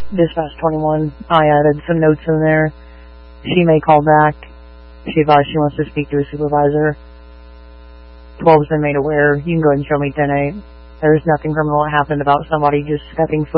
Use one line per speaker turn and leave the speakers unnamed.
Dispatch 21. I added some notes in there. She may call back. She advised she wants to speak to her supervisor. 12's been made aware. You can go ahead and show me 10-8. There's nothing criminal that happened about somebody just stepping foot